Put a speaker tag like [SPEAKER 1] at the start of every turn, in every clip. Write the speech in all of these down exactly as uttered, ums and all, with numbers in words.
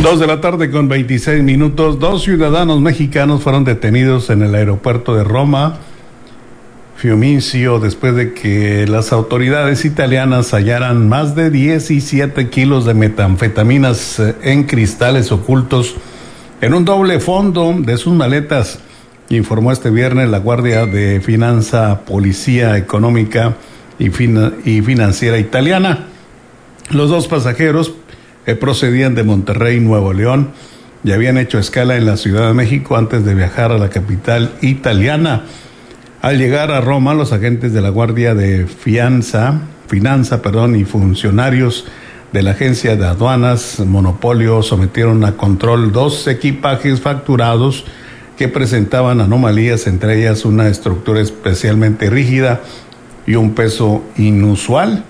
[SPEAKER 1] Dos de la tarde con veintiséis minutos. Dos ciudadanos mexicanos fueron detenidos en el aeropuerto de Roma, Fiumicino, después de que las autoridades italianas hallaran más de diecisiete kilos de metanfetaminas en cristales ocultos en un doble fondo de sus maletas, informó este viernes la Guardia de Finanza, Policía Económica y, Fin- y Financiera italiana. Los dos pasajeros eh, procedían de Monterrey, Nuevo León, y habían hecho escala en la Ciudad de México antes de viajar a la capital italiana. Al llegar a Roma, los agentes de la Guardia de Fianza, Finanza, perdón, y funcionarios de la Agencia de Aduanas Monopolio sometieron a control dos equipajes facturados que presentaban anomalías, entre ellas una estructura especialmente rígida y un peso inusual.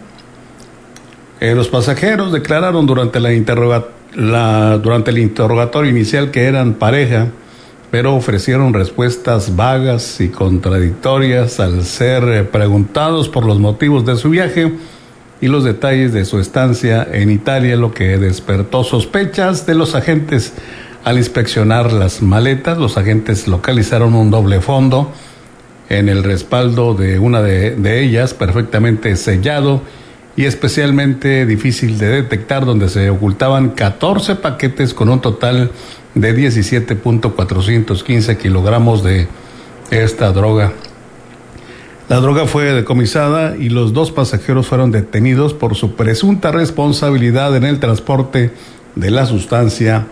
[SPEAKER 1] Eh, los pasajeros declararon durante la interroga- la, durante el interrogatorio inicial que eran pareja, pero ofrecieron respuestas vagas y contradictorias al ser eh, preguntados por los motivos de su viaje y los detalles de su estancia en Italia, lo que despertó sospechas de los agentes. Al inspeccionar las maletas, los agentes localizaron un doble fondo en el respaldo de una de, de ellas, perfectamente sellado y especialmente difícil de detectar, donde se ocultaban catorce paquetes con un total de diecisiete punto cuatrocientos quince kilogramos de esta droga. La droga fue decomisada y los dos pasajeros fueron detenidos por su presunta responsabilidad en el transporte de la sustancia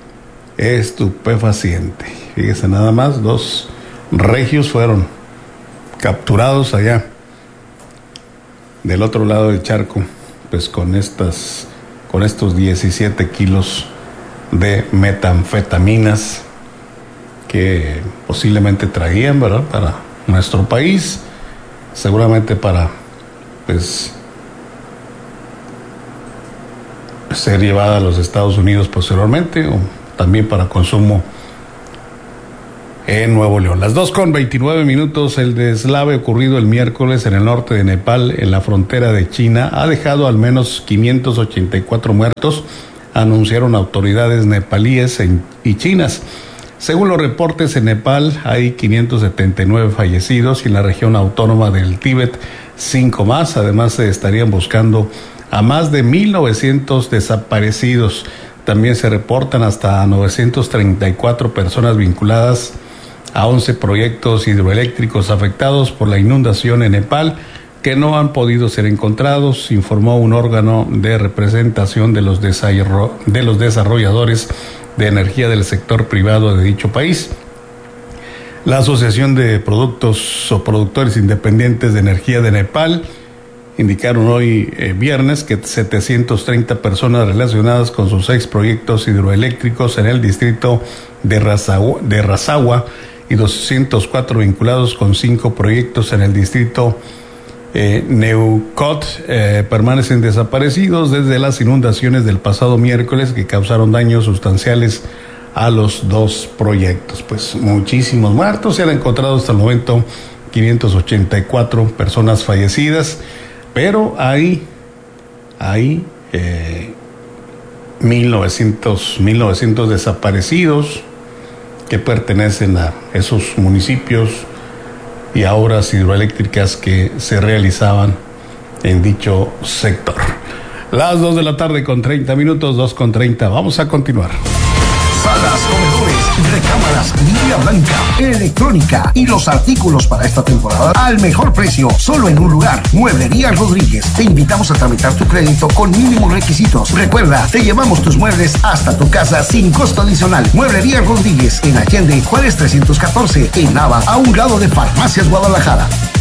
[SPEAKER 1] estupefaciente. Fíjese nada más, dos regios fueron capturados allá del otro lado del charco, pues con estas, con estos diecisiete kilos de metanfetaminas que posiblemente traían, ¿verdad?, para nuestro país, seguramente para, pues, ser llevada a los Estados Unidos posteriormente, o también para consumo en Nuevo León. Las dos con veintinueve minutos. El deslave ocurrido el miércoles en el norte de Nepal, en la frontera de China, ha dejado al menos quinientos ochenta y cuatro muertos, anunciaron autoridades nepalíes y chinas. Según los reportes, en Nepal hay quinientos setenta y nueve fallecidos y en la región autónoma del Tíbet cinco más. Además, se estarían buscando a más de mil novecientos desaparecidos. También se reportan hasta novecientas treinta y cuatro personas vinculadas a once proyectos hidroeléctricos afectados por la inundación en Nepal que no han podido ser encontrados, informó un órgano de representación de los, desarro- de los desarrolladores de energía del sector privado de dicho país. La Asociación de Productos o Productores Independientes de Energía de Nepal indicaron hoy eh, viernes que setecientas treinta personas relacionadas con sus seis proyectos hidroeléctricos en el distrito de Razawa, de Razawa y doscientos cuatro vinculados con cinco proyectos en el distrito eh, Neucot eh, permanecen desaparecidos desde las inundaciones del pasado miércoles que causaron daños sustanciales a los dos proyectos. Pues muchísimos muertos, se han encontrado hasta el momento quinientas ochenta y cuatro personas fallecidas, pero hay, hay eh, mil novecientos desaparecidos que pertenecen a esos municipios y a obras hidroeléctricas que se realizaban en dicho sector. Las dos de la tarde con treinta minutos, dos con treinta. Vamos a continuar.
[SPEAKER 2] Salas, comedores, recámaras, línea blanca, electrónica y los artículos para esta temporada al mejor precio, solo en un lugar. Mueblería Rodríguez. Te invitamos a tramitar tu crédito con mínimos requisitos. Recuerda, te llevamos tus muebles hasta tu casa sin costo adicional. Mueblería Rodríguez en Allende, Juárez trescientos catorce, en Nava, a un lado de Farmacias Guadalajara.